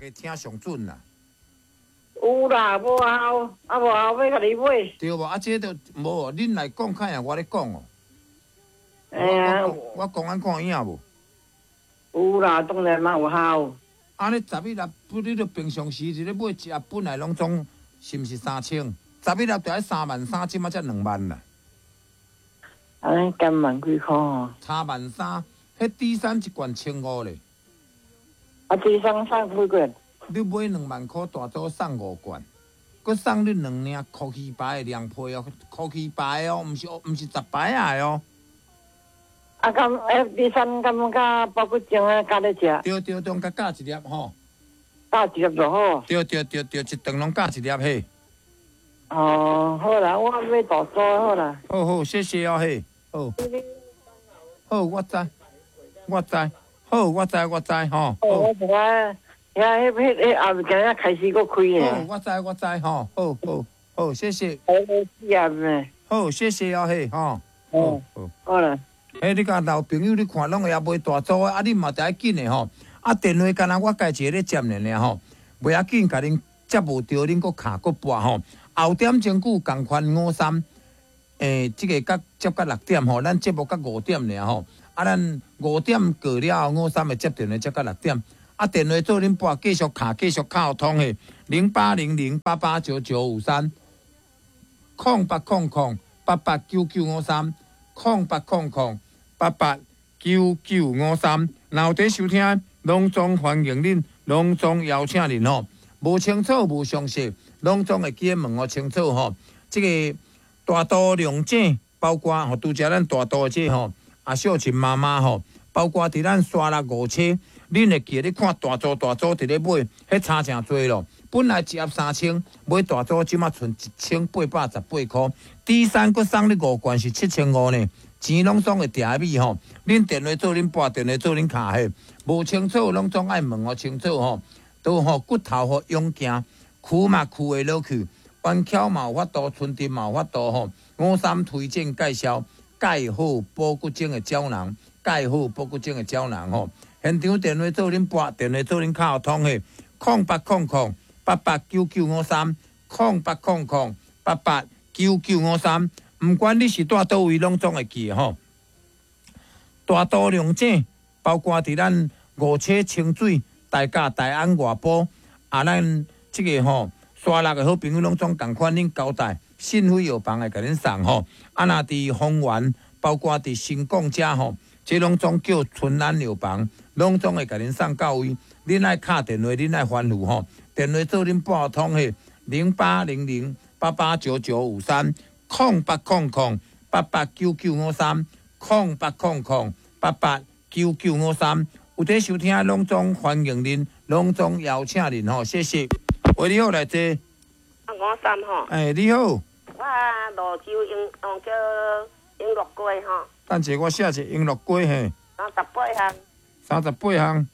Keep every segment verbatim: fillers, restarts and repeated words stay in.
家听上准啦。 有啦，无效，啊无效要甲你买。 对无？啊，这都无，恁来讲看下，我咧讲哦。 哎呀， 我讲安看影无？ 有啦，当然嘛有效。 啊，你十一粒，不你著平常时一日买一盒本来拢总是毋是三千？十一粒就爱三万三，即马才两万啦。 安尼减万几箍哦？ 差万三，迄 D 三一罐千五咧。 啊，第三送几罐？ 你买两万块大组送五罐，佮送你两领酷奇牌的凉被哦，酷奇牌哦，毋是毋是十牌啊哦。 啊，咁诶，第三敢甲包骨精啊，加咧食？ 对对，中甲加一粒吼。 加一粒就好。 对对对对，一顿拢加一粒嘿。 哦，好啦，我买大组好啦。 好好，谢谢哦嘿。好。好，我知，我知，好，我知我知吼。 哦，我知啊。遐迄迄迄后日今日开始搁开好， 呢。 我知我知吼，好好好，谢谢。 好，四盒呢。 好，谢谢哦嘿吼。 哦，好啦。 诶，你甲老朋友你看，拢会也买大组啊，你嘛得紧的吼。啊，电话敢若我家一个咧接呢尔吼，袂要紧，甲恁接无着，恁搁卡搁拨吼。后点钟久共款五三，诶，即个甲接到六点吼，咱节目到五点尔吼。啊，咱五点过了后，五三会接电话接到六点。啊，电话做恁拨，继续卡，继续卡通诶，零八零零八八九九五三，空八空空八八九九五三，空八空空八八九九五三。然后伫收听，隆重欢迎恁，隆重邀请恁吼。无清楚、无详细，隆重会记问我清楚吼。即、这个大肚量井，包括吼拄则咱大肚这吼，啊秀琴妈妈吼，包括伫咱沙拉五车。恁会记咧看大组大组伫咧买，迄差诚多咯。本来一盒三千，买大组即马剩一千八百十八箍。第三佫送你五罐是七千五呢，钱拢总会定米吼。恁电话做恁拨，电话做恁卡嘿，无清楚拢总爱问我清楚吼。都吼骨头互勇行，跍嘛跍会落去，弯翘嘛有法度，春天嘛有法度吼。五三推荐介绍钙好补骨精的胶囊，钙好补骨精的胶囊吼。现场电话做恁拨，电话做恁卡通嘿，空八空空八八九九五三，空八空空八八九九五三。毋管你是住倒位，拢总会记吼。大肚量井，包括伫咱五车清水、大甲、大安外埔，啊，咱即个吼沙六个好朋友拢总共款恁交代，信费药房会甲恁送吼。啊，若伫丰原，包括伫新港遮吼。这拢总叫春安药房，拢总会甲恁送到位。恁爱敲电话，恁爱吩咐吼，电话做恁拨通嘿，零八零零八八九九五三，空八空空八八九九五三，空八空空八八九九五三。有在收听，拢总欢迎恁，拢总邀请恁吼，谢谢。喂，你好，来坐。 啊，五三吼。 哎，你好。 我罗州英，哦叫英乐龟吼。 等者我写者英乐龟嘿。 三十八项。 三十八项。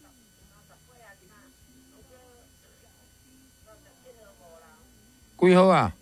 几号啊？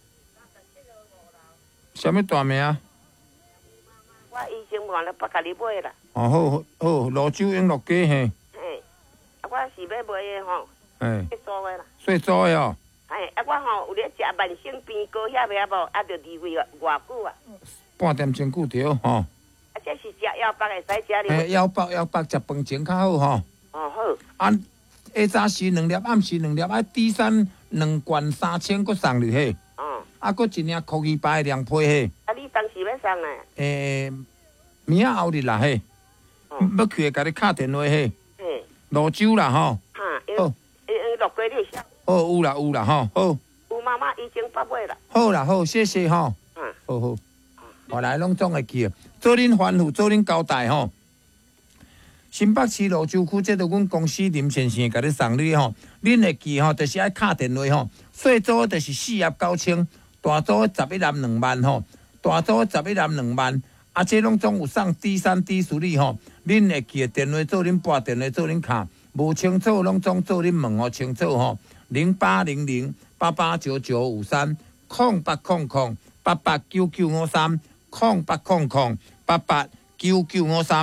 什么大名啊？ 我以前换了不甲你买啦。 哦，好好，泸州永乐街嘿。 嘿，啊，我是要买的吼。 嘿。 细组的啦。 细组的哦。 嘿，啊，我吼有咧食万盛边糕遐袂无，啊，着二位偌久啊。 半点钟久着吼。 啊，这是食腰包会使食哩。 嘿，腰包腰包食饭前较好吼。 哦好。 啊，下早时两粒，暗时两粒，啊，第三两罐三千，搁送你嘿。 哦。 啊，搁一领酷奇牌的凉被嘿。 啊，你当时要送呢？ 诶，明仔后日啦嘿。要去甲你敲电话嘿。 嘿。 泸州啦吼。 哈，好。诶，落过你有写。 哦，有啦有啦吼，好。 有妈妈已经八买啦。 好啦好，谢谢吼。嗯。好好。后来拢总会记，做恁吩咐，做恁交代吼。新北市泸州区，这着阮公司林先生甲你送你吼，恁会记吼，就是爱敲电话吼。细组就是四盒九千，大组十一盒两万吼，大组十一盒两万，啊，这拢总有送 D 三 D 处理吼。恁会记电话做恁拨，电话做恁敲，无清楚拢总做恁问哦清楚吼。零八零零八八九九五三，空八空空八八九九五三，空八空空八八九九五三。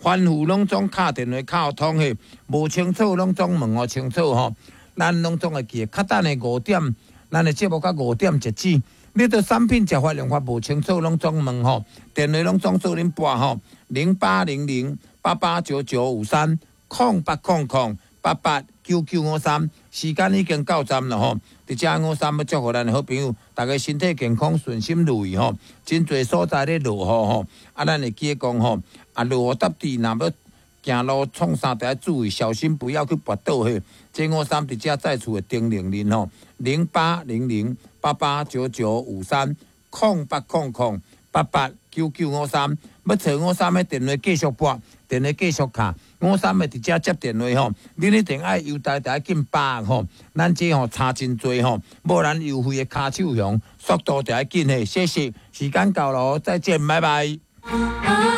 凡户拢总敲电话敲通去，无清楚拢总问我清楚吼。咱拢总会记，较等的五点，咱的节目到五点截止。你对产品食法用法无清楚，拢总问吼，电话拢总做恁拨吼，零八零零八八九九五三空八空空八八九九五三，时间已经到站了吼。伫遮五三要祝福咱的好朋友，大家身体健康，顺心如意吼。真侪所在咧落雨吼，啊，咱会记讲吼，啊，落雨搭地，若要行路创啥，得要注意，小心不要去跋倒去。这五三伫遮再次会叮咛恁吼，零八零零八八九九五三空八空空八八九九五三，要找五三的电话继续拨，电话继续卡，五三的伫遮接电话吼，你一定爱优待，得要紧把握吼，咱这吼差真多吼，无咱优惠的卡手响，速度得要紧嘿，谢谢，时间到了，再见，拜拜。